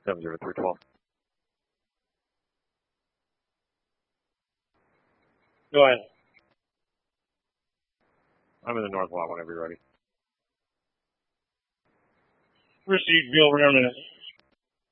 70312. Go ahead. I'm in the north lot whenever you're ready. Received, Bill, around a minute.